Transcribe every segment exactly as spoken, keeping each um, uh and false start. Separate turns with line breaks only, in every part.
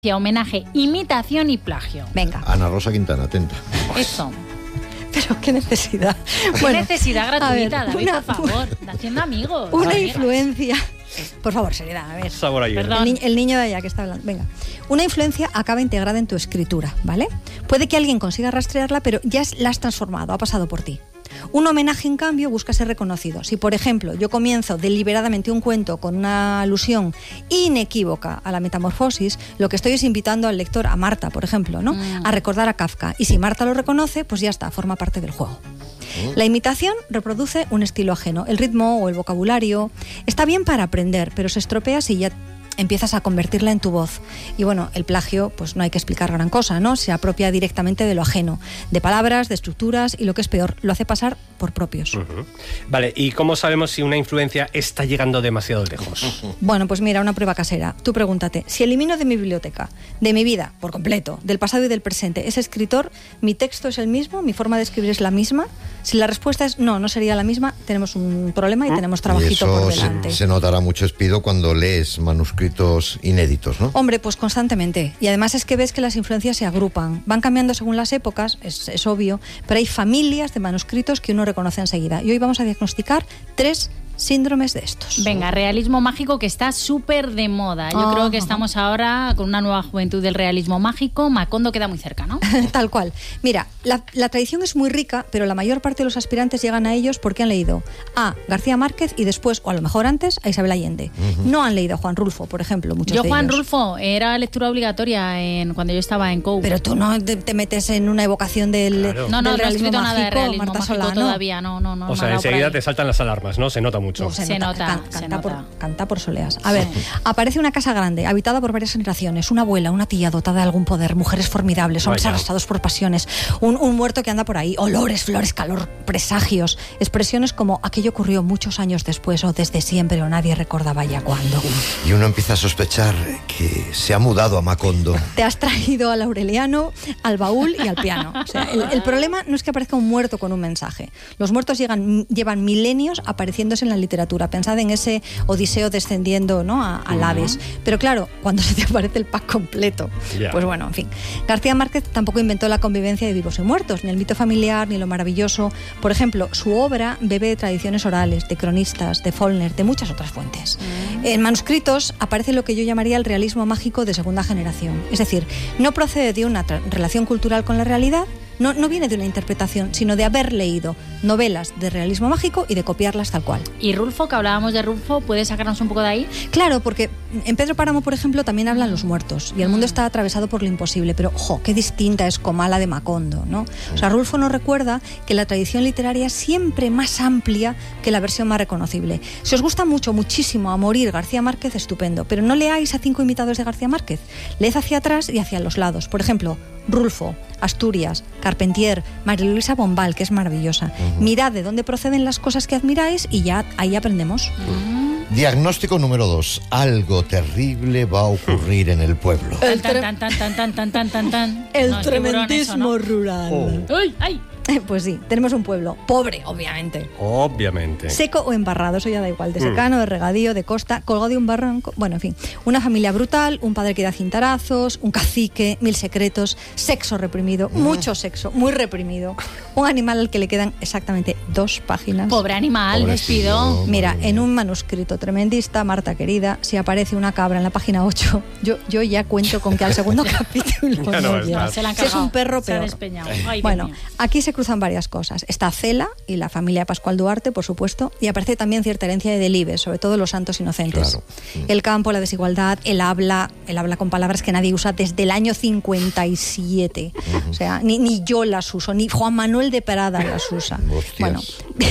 homenaje, imitación y plagio.
Venga.
Ana Rosa Quintana, atenta.
Eso.
Pero qué necesidad.
¿Qué bueno, necesidad gratuita,
a ver,
David,
una,
por favor? Haciendo amigos.
Una
amigas.
influencia. Por favor, seriedad, a ver.
Sabor ayer.
El, ni- el niño de allá que está hablando. Venga. Una influencia acaba integrada en tu escritura, ¿vale? Puede que alguien consiga rastrearla, pero ya la has transformado, ha pasado por ti. Un homenaje, en cambio, busca ser reconocido. Si, por ejemplo, yo comienzo deliberadamente un cuento con una alusión inequívoca a la metamorfosis, lo que estoy es invitando al lector, a Marta, por ejemplo, ¿no?
Mm.
a recordar a Kafka. Y si Marta lo reconoce, pues ya está, forma parte del juego. La imitación reproduce un estilo ajeno. El ritmo o el vocabulario está bien para aprender, pero se estropea si ya empiezas a convertirla en tu voz. Y bueno, el plagio, pues no hay que explicar gran cosa, ¿no? Se apropia directamente de lo ajeno, de palabras, de estructuras y lo que es peor, lo hace pasar por propios.
Uh-huh. Vale, ¿y cómo sabemos si una influencia está llegando demasiado lejos?
Bueno, pues mira, una prueba casera. Tú pregúntate, si elimino de mi biblioteca, de mi vida, por completo, del pasado y del presente, ese escritor, ¿mi texto es el mismo? ¿Mi forma de escribir es la misma? Si la respuesta es no, no sería la misma, tenemos un problema y tenemos trabajito
Y eso
por
se,
delante.
se notará mucho, Espido, cuando lees manuscritos inéditos, ¿no?
Hombre, pues constantemente. Y además es que ves que las influencias se agrupan. Van cambiando según las épocas, es, es obvio, pero hay familias de manuscritos que uno reconoce enseguida. Y hoy vamos a diagnosticar tres síndromes de estos.
Venga, realismo mágico, que está súper de moda. Yo
Oh,
creo que
ajá.
estamos ahora con una nueva juventud del realismo mágico. Macondo queda muy cerca, ¿no?
Tal cual. Mira, la, la tradición es muy rica, pero la mayor parte de los aspirantes llegan a ellos porque han leído a García Márquez y después, o a lo mejor antes, a Isabel Allende. Uh-huh. No han leído a Juan Rulfo, por ejemplo, muchos
Yo,
de
Juan
ellos.
Rulfo, era lectura obligatoria en, cuando yo estaba en C O U.
Pero tú no te, te metes en una evocación del,
Claro.
no, no,
del
no he
realismo
escrito
mágico,
nada de realismo
Marta
mágico
Solá, ¿no?
todavía, no, no, no.
O
no
sea,
me ha dado por
enseguida
ahí.
te saltan las alarmas, ¿no? Se nota mucho.
Uf,
Se nota,
can-
se
canta,
nota.
Por, canta por soleas. A ver, aparece una casa grande, habitada por varias generaciones, una abuela, una tía dotada de algún poder, mujeres formidables, hombres
Vaya.
arrastrados por pasiones, un, un muerto que anda por ahí, olores, flores, calor, presagios, expresiones como aquello ocurrió muchos años después o desde siempre o nadie recordaba ya cuándo.
Y uno empieza a sospechar que se ha mudado a Macondo.
Te has traído al Aureliano, al baúl y al piano. O sea, el, el problema no es que aparezca un muerto con un mensaje. Los muertos llegan, llevan milenios apareciéndose en la literatura. Pensad en ese Odiseo descendiendo, ¿no? a, al Hades. Pero claro, cuando se te aparece el pack completo,
Ya.
pues bueno, en fin. García Márquez tampoco inventó la convivencia de vivos y muertos, ni el mito familiar, ni lo maravilloso. Por ejemplo, su obra bebe de tradiciones orales, de cronistas, de Faulkner, de muchas otras fuentes. En manuscritos aparece lo que yo llamaría el realismo mágico de segunda generación. Es decir, no procede de una tra- relación cultural con la realidad, no, no viene de una interpretación, sino de haber leído novelas de realismo mágico y de copiarlas tal cual.
Y Rulfo, que hablábamos de Rulfo, ¿puedes sacarnos un poco de ahí?
Claro, porque en Pedro Páramo, por ejemplo, también hablan los muertos y el mundo está atravesado por lo imposible, pero ojo, qué distinta es Comala de Macondo, ¿no? O sea, Rulfo nos recuerda que la tradición literaria es siempre más amplia que la versión más reconocible. Si os gusta mucho, muchísimo, a morir García Márquez, estupendo, pero no leáis a cinco imitados de García Márquez, leed hacia atrás y hacia los lados. Por ejemplo, Rulfo, Asturias, Carpentier, María Luisa Bombal, que es maravillosa. Uh-huh. Mirad de dónde proceden las cosas que admiráis y ya ahí aprendemos.
Uh-huh.
Diagnóstico número dos. Algo terrible va a ocurrir en el pueblo.
El
tan, tan, tan, tan, tan, tan, tan, tan, tan.
El
No, es
tremendismo
tiburón eso, ¿no?
rural.
Oh.
¡Ay, ay!
Pues sí, tenemos un pueblo pobre, obviamente.
Obviamente.
Seco o embarrado, eso ya da igual, de secano, de regadío, de costa, colgado de un barranco, bueno, en fin. Una familia brutal, un padre que da cintarazos, un cacique, mil secretos, sexo reprimido, mm. mucho sexo, muy reprimido. Un animal al que le quedan exactamente dos páginas.
Pobre animal, despido.
Mira, en un manuscrito tremendista, Marta querida, si aparece una cabra en la página ocho, yo, yo ya cuento con que al segundo capítulo
Ya no
no
va a
ya.
Se la han
Si es
cargado,
un perro,
se ha
peor.
despeñado. Ay,
Bueno,
Dios mío.
aquí se cruzan varias cosas. Está Cela y la familia de Pascual Duarte, por supuesto, y aparece también cierta herencia de Delibes, sobre todo los santos inocentes.
Claro.
El campo, la desigualdad, el habla, el habla con palabras que nadie usa desde el año cincuenta y siete. Uh-huh. O sea, ni, ni yo las uso, ni Juan Manuel de Prada las usa.
Hostias.
Bueno,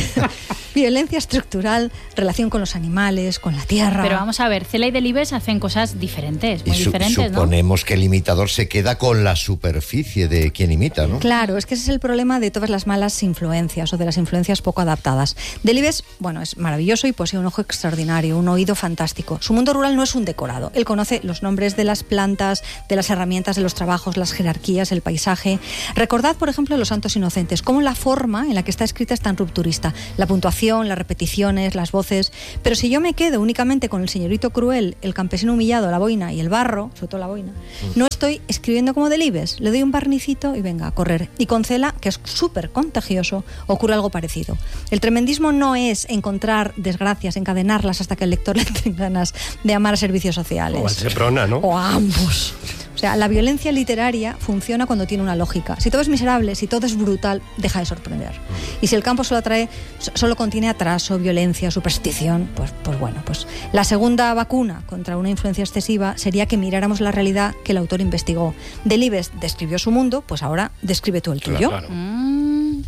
violencia estructural, relación con los animales, con la tierra.
Pero vamos a ver, Cela y Delibes hacen cosas diferentes, muy
y su-
diferentes, ¿no?
suponemos que el imitador se queda con la superficie de quien imita, ¿no?
Claro, es que ese es el problema de todas las malas influencias o de las influencias poco adaptadas. Delibes, bueno, es maravilloso y posee un ojo extraordinario, un oído fantástico. Su mundo rural no es un decorado. Él conoce los nombres de las plantas, de las herramientas, de los trabajos, las jerarquías, el paisaje. Recordad, por ejemplo, Los Santos Inocentes, cómo la forma en la que está escrita es tan rupturista. vista. La puntuación, las repeticiones, las voces. Pero si yo me quedo únicamente con el señorito cruel, el campesino humillado, la boina y el barro, sobre todo la boina, no estoy escribiendo como Delibes. Le doy un barnicito y venga, a correr. Y con Cela, que es súper contagioso, ocurre algo parecido. El tremendismo no es encontrar desgracias, encadenarlas hasta que el lector le tenga ganas de amar a servicios sociales.
O al Seprona, ¿no?
O a ambos. O sea, la violencia literaria funciona cuando tiene una lógica. Si todo es miserable, si todo es brutal, deja de sorprender. Y si el campo solo atrae, solo contiene atraso, violencia, superstición, pues, pues bueno, pues la segunda vacuna contra una influencia excesiva sería que miráramos la realidad que el autor investigó. Delibes describió su mundo, pues ahora describe tú el tuyo.
Claro, claro.
Mm.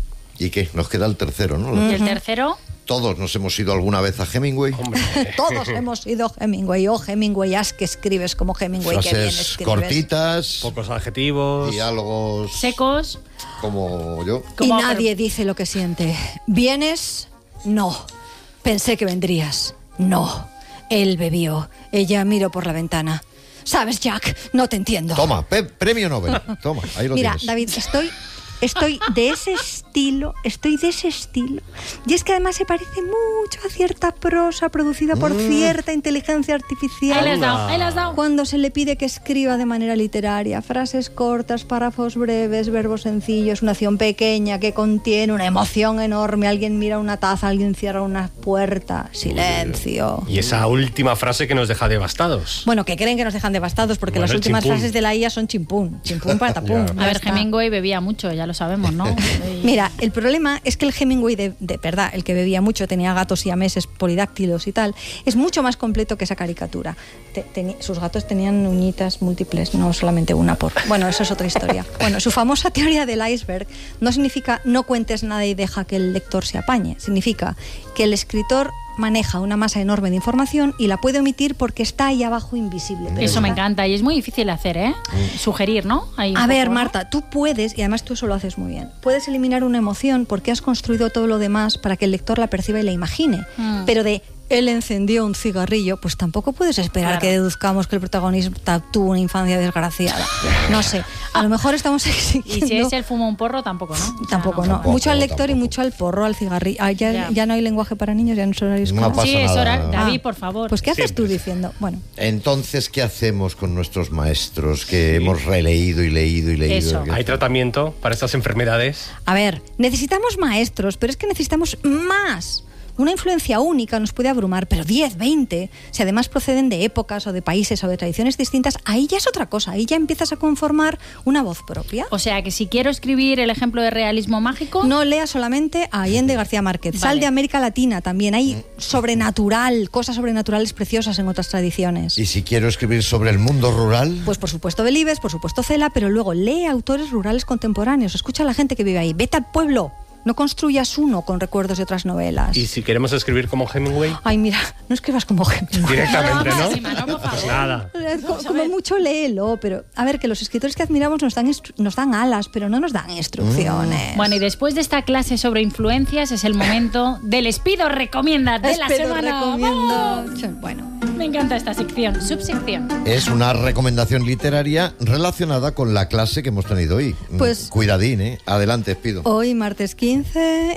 ¿Y qué? Nos queda el tercero, ¿no?
¿Y el tercero?
Todos nos hemos ido alguna vez a Hemingway.
Hombre.
Todos hemos ido a Hemingway. Oh, Hemingway, haz que escribes como Hemingway. Qué bien
Frases
escribes.
cortitas,
Pocos adjetivos.
diálogos
Secos.
como yo.
Y
Como-
nadie dice lo que siente. ¿Vienes? No. Pensé que vendrías. No. Él bebió. Ella miró por la ventana. ¿Sabes, Jack? No te entiendo.
Toma, pe- premio Nobel. Toma, ahí lo
Mira,
tienes.
David, estoy, estoy de ese estilo, estoy de ese estilo. Y es que además se parece mucho a cierta prosa producida por
Mm.
cierta inteligencia
Ahí le has
artificial.
dado, ahí le has dado.
Cuando se le pide que escriba de manera literaria, frases cortas, párrafos breves, verbos sencillos, una acción pequeña que contiene una emoción enorme, alguien mira una taza, alguien cierra una puerta, silencio.
Y esa última frase que nos deja devastados.
Bueno, que creen que nos dejan devastados porque
Bueno,
las
el
últimas
chimpún.
frases de la I A son chimpún, chimpún patapum.
Ya.
ya
A ver,
está.
Hemingway bebía mucho, ya lo sabemos, ¿no? Y-
Mira, el problema es que el Hemingway de, de verdad, el que bebía mucho, tenía gatos siameses polidáctilos y tal, es mucho más completo que esa caricatura. Te- teni- sus gatos tenían uñitas múltiples, no solamente una por... Bueno, eso es otra historia. Bueno, su famosa teoría del iceberg no significa no cuentes nada y deja que el lector se apañe. Significa que el escritor maneja una masa enorme de información y la puede omitir porque está ahí abajo invisible. Pero
Eso me
está-
encanta y es muy difícil de hacer, ¿eh? Sugerir, ¿no? Ahí un
A ver,
poco, ¿no?
Marta, tú puedes, y además tú eso lo haces muy bien, puedes eliminar una emoción porque has construido todo lo demás para que el lector la perciba y la imagine.
Mm.
Pero de él encendió un cigarrillo, pues tampoco puedes esperar
Claro.
que deduzcamos que el protagonista tuvo una infancia desgraciada. No sé, a lo mejor estamos
Y
exigiendo...
si es el fumo un porro, tampoco, ¿no? O sea,
Tampoco, no.
Tampoco,
mucho al lector y
tampoco.
mucho al porro, al cigarrillo. Ah, ya,
Ya.
ya no hay lenguaje para niños, ya no es horario
No
escolar.
pasa
Sí, es
nada.
hora. David,
Ah,
por favor.
Pues ¿qué haces
Siempre.
tú diciendo? Bueno,
Entonces, ¿qué hacemos con nuestros maestros que hemos releído y leído y leído?
Eso.
Que-
¿Hay tratamiento para estas enfermedades?
a ver, necesitamos maestros, pero es que necesitamos más. Una influencia única nos puede abrumar, pero diez, veinte, si además proceden de épocas o de países o de tradiciones distintas, ahí ya es otra cosa, ahí ya empiezas a conformar una voz propia.
O sea, que si quiero escribir el ejemplo de realismo mágico...
No leas solamente a Allende García Márquez, sal
Vale.
de América Latina también, hay sobrenatural, cosas sobrenaturales preciosas en otras tradiciones.
Y si quiero escribir sobre el mundo rural,
Pues por supuesto Delibes, por supuesto Cela, pero luego lee autores rurales contemporáneos, escucha a la gente que vive ahí, vete al pueblo, no construyas uno con recuerdos de otras novelas.
¿Y si queremos escribir como Hemingway?
Ay, mira, no escribas como Hemingway.
Directamente,
No,
¿no?
Máxima, no, por
Pues
favor.
nada.
Co- Como mucho léelo, pero a ver, que los escritores que admiramos nos dan, instru- nos dan alas, pero no nos dan instrucciones.
Bueno, y después de esta clase sobre influencias es el momento del Espido Recomienda de la
Espedo
semana.
recomiendo.
¡Vamos!
Bueno,
Me encanta esta sección, subsección.
es una recomendación literaria relacionada con la clase que hemos tenido hoy.
Pues-
Cuidadín, ¿eh? Adelante, Espido.
hoy martes quince,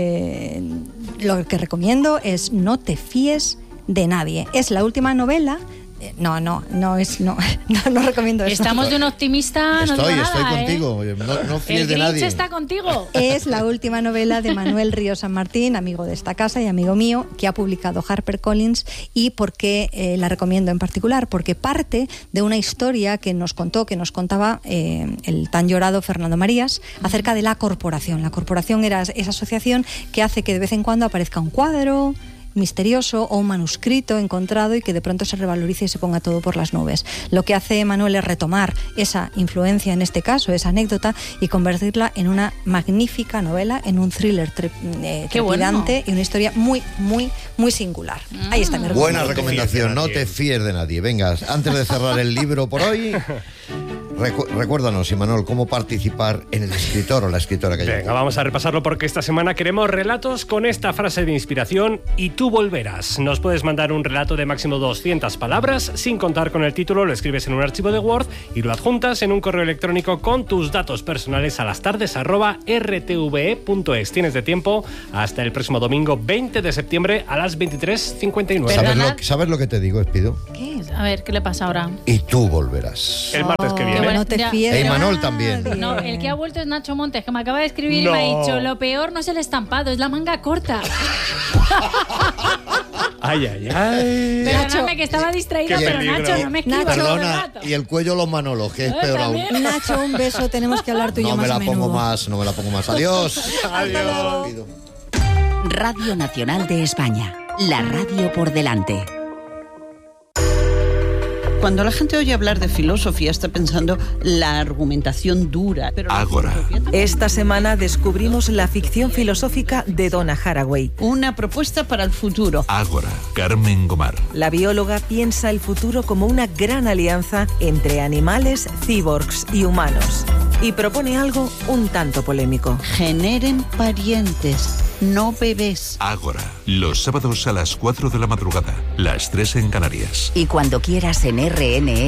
eh, lo que recomiendo es No te fíes de nadie. Es la última novela. eh, No, no, no es, no, no, no recomiendo eso.
Estamos de un optimista, no
Estoy,
digo
estoy
nada, ¿eh?
contigo. No, no fíes
El
de
Grinch
nadie.
está contigo.
Es la última novela de Manuel Ríos San Martín, amigo de esta casa y amigo mío, que ha publicado HarperCollins. ¿Y por qué eh, la recomiendo en particular? Porque parte de una historia que nos contó, que nos contaba eh, el tan llorado Fernando Marías, acerca de la corporación. La corporación era esa asociación que hace que de vez en cuando aparezca un cuadro misterioso o un manuscrito encontrado y que de pronto se revalorice y se ponga todo por las nubes. Lo que hace Manuel es retomar esa influencia, en este caso, esa anécdota, y convertirla en una magnífica novela, en un thriller tre- eh,
Qué bueno.
trepidante y una historia muy, muy, muy singular. Ahí está mi
Buena
recomendación.
recomendación, no te fíes de nadie. Venga, antes de cerrar el libro por hoy, Recu- recuérdanos, Imanol, cómo participar en el escritor o la escritora que
Venga, vamos a repasarlo porque esta semana queremos relatos con esta frase de inspiración: y tú volverás. Nos puedes mandar un relato de máximo doscientas palabras, sin contar con el título, lo escribes en un archivo de Word y lo adjuntas en un correo electrónico con tus datos personales a lastardes arroba r t v e punto es. Tienes de tiempo hasta el próximo domingo veinte de septiembre a las veintitrés cincuenta y nueve.
¿Sabes
Perdona.
lo, ¿Sabes lo que te digo, Espido?
¿Qué es? A ver, ¿qué le pasa ahora?
Y tú volverás.
El martes que viene.
bueno,
No te
ya.
fíes.
E
de
Imanol también.
nadie.
No, el que ha vuelto es Nacho Montes, que me acaba de escribir
No.
y me ha dicho: lo peor no es el estampado, es la manga corta.
Ay, ay, ay.
Perdóname que estaba distraída,
Qué
pero
peligro.
Nacho, no me escribas todo el
Perdona,
rato.
y el cuello los Manolos, que es
Eh,
peor aún.
también.
Nacho, un beso, tenemos que hablar tú y yo
No me
más
la
a menudo.
pongo más, no me la pongo más. Adiós.
Adiós.
Espido.
Radio Nacional de España. La radio por delante.
Cuando la gente oye hablar de filosofía está pensando la argumentación dura. Pero la
Ágora.
filosofía también-
Esta semana descubrimos la ficción filosófica de Donna Haraway.
Una propuesta para el futuro.
Ágora, Carmen Gomar.
La bióloga piensa el futuro como una gran alianza entre animales, cyborgs y humanos. Y propone algo un tanto polémico.
Generen parientes, no bebés.
Ágora, los sábados a las cuatro de la madrugada, las tres en Canarias.
Y cuando quieras en R N E.